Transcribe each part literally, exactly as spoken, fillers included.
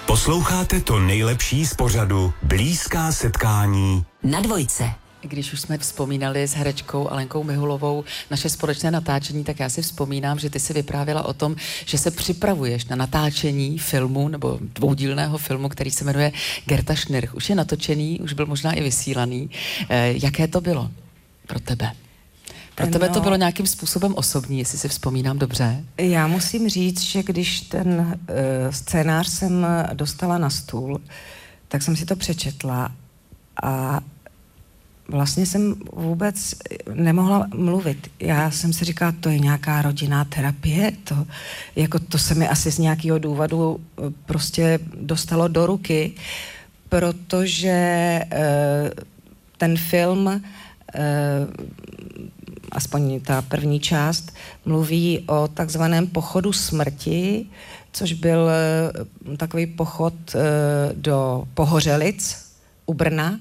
Posloucháte to nejlepší z pořadu Blízká setkání na Dvojce. Když už jsme vzpomínali s herečkou Alenkou Mihulovou naše společné natáčení, tak já si vzpomínám, že ty si vyprávěla o tom, že se připravuješ na natáčení filmu nebo dvoudílného filmu, který se jmenuje Gerta Schnirch. Už je natočený, už byl možná i vysílaný. Eh, jaké to bylo pro tebe? Pro tebe no, to bylo nějakým způsobem osobní, jestli si vzpomínám dobře. Já musím říct, že když ten uh, scénář jsem dostala na stůl, tak jsem si to přečetla a vlastně jsem vůbec nemohla mluvit. Já jsem si říkala, to je nějaká rodinná terapie, to, jako to se mi asi z nějakého důvodu prostě dostalo do ruky, protože uh, ten film, uh, aspoň ta první část, mluví o takzvaném pochodu smrti, což byl uh, takový pochod uh, do Pohořelic u Brna.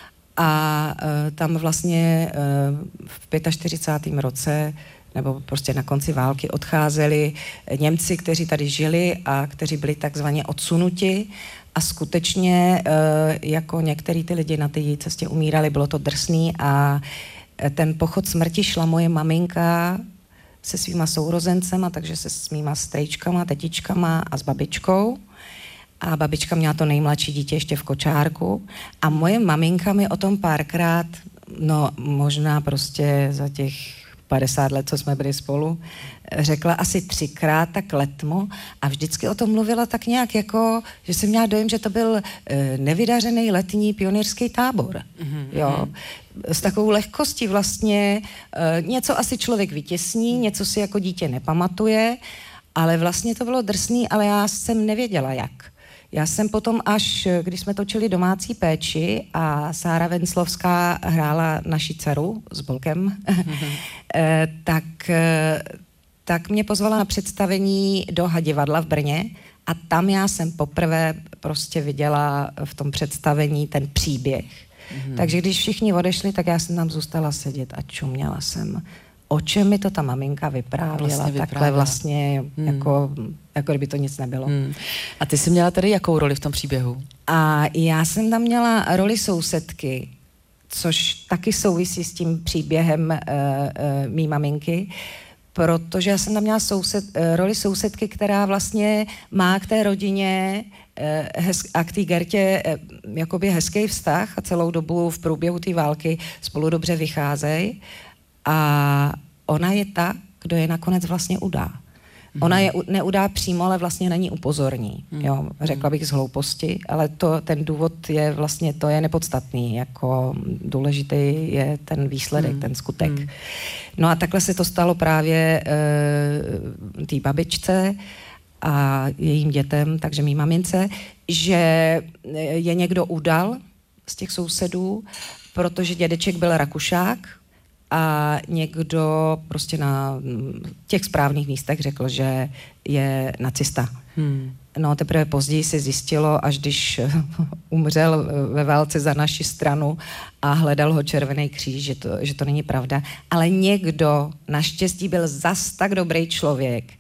A uh, tam vlastně uh, v čtyřicátém pátém roce nebo prostě na konci války odcházeli Němci, kteří tady žili a kteří byli takzvaně odsunuti a skutečně uh, jako některý ty lidi na té cestě umírali, bylo to drsný a ten pochod smrti šla moje maminka se svýma sourozencema, takže se s mýma strejčkama, tetičkama a s babičkou. A babička měla to nejmladší dítě ještě v kočárku a moje maminka mi o tom párkrát, no možná prostě za těch padesát let, co jsme byli spolu, řekla asi třikrát tak letmo a vždycky o tom mluvila tak nějak jako, že jsem měla dojem, že to byl uh, nevydařený letní pionýrský tábor. Mm-hmm. Jo. S takovou lehkostí vlastně uh, něco asi člověk vytěsní, něco si jako dítě nepamatuje, ale vlastně to bylo drsný, ale já jsem nevěděla jak. Já jsem potom až, když jsme točili Domácí péči a Sára Venclovská hrála naši dceru s Bolkem, mm-hmm. tak, tak mě pozvala na představení do Hadivadla v Brně a tam já jsem poprvé prostě viděla v tom představení ten příběh. Mm-hmm. Takže když všichni odešli, tak já jsem tam zůstala sedět a čuměla jsem. O čem mi to ta maminka vyprávěla, vlastně vyprávěla. Takhle vlastně, hmm. jako, jako kdyby to nic nebylo. Hmm. A ty jsi měla tady jakou roli v tom příběhu? A já jsem tam měla roli sousedky, což taky souvisí s tím příběhem uh, uh, mý maminky, protože já jsem tam měla soused, uh, roli sousedky, která vlastně má k té rodině uh, hez, a k té Gertě uh, jakoby hezký vztah a celou dobu v průběhu té války spolu dobře vycházejí. A ona je ta, kdo je nakonec vlastně udá. Mm-hmm. Ona je neudá přímo, ale vlastně na ní upozorní. Mm-hmm. Jo, řekla bych z hlouposti, ale to, ten důvod je vlastně, to je nepodstatný. Jako důležitý je ten výsledek, mm-hmm. ten skutek. Mm-hmm. No a takhle se to stalo právě uh, té babičce a jejím dětem, takže mý mamince, že je někdo udal z těch sousedů, protože dědeček byl Rakušák, a někdo prostě na těch správných místech řekl, že je nacista. Hmm. No teprve později se zjistilo, až když umřel ve válce za naši stranu a hledal ho Červený kříž, že to, že to není pravda. Ale někdo naštěstí byl zas tak dobrý člověk,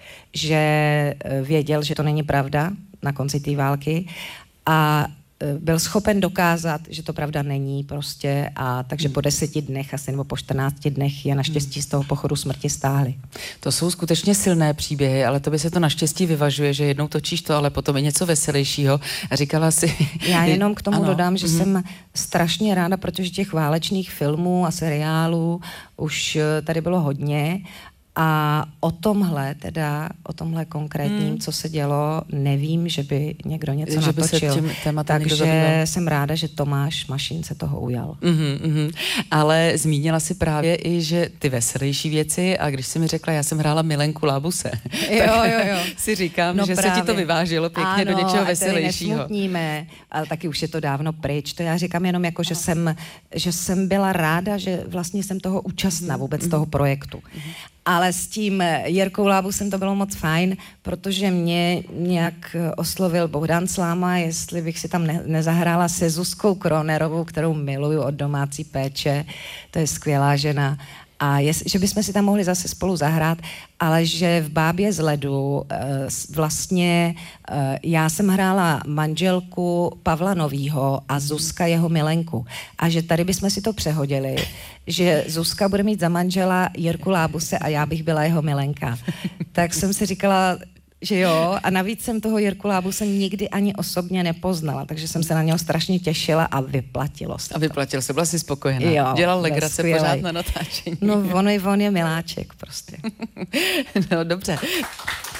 že věděl, že to není pravda na konci té války a byl schopen dokázat, že to pravda není prostě a takže po deseti dnech asi nebo po čtrnácti dnech je naštěstí z toho pochodu smrti stáhli. To jsou skutečně silné příběhy, ale to by se to naštěstí vyvažuje, že jednou točíš to, ale potom je něco veselějšího a říkala si... Já jenom k tomu ano. dodám, že mm-hmm. jsem strašně ráda, protože těch válečných filmů a seriálů už tady bylo hodně a o tomhle teda, o tomhle konkrétním, hmm. co se dělo, nevím, že by někdo něco že natočil. Takže jsem ráda, že Tomáš Mašín se toho ujal. Mm-hmm, mm-hmm. Ale zmínila si právě i, že ty veselější věci a když jsi mi řekla, já jsem hrála Milenku Lábuse, jo, tak jo, jo. si říkám, no že právě. Se ti to vyvážilo pěkně ano, do něčeho veselějšího. Ano, nesmutníme, ale taky už je to dávno pryč. To já říkám jenom jako, že jsem, že jsem byla ráda, že vlastně jsem toho účastna vůbec mm-hmm. toho projektu. Mm-hmm. Ale s tím Jirkou Lábusem to bylo moc fajn, protože mě nějak oslovil Bohdan Sláma, jestli bych si tam ne- nezahrála se Zuzkou Kronerovou, kterou miluju od Domácí péče. To je skvělá žena. a jest, že bychom si tam mohli zase spolu zahrát, ale že v Bábě z ledu vlastně já jsem hrála manželku Pavla Novýho a Zuzka jeho milenku. A že tady bychom si to přehodili, že Zuzka bude mít za manžela Jirku Lábuse a já bych byla jeho milenka. Tak jsem si říkala, že jo, a navíc jsem toho Jirku Lábuse nikdy ani osobně nepoznala, takže jsem se na něho strašně těšila a vyplatilo se. A vyplatilo se, byla jsi spokojená. Jo, dělal legrace skvělej. Pořád na natáčení. No, on je, on je miláček prostě. No, dobře.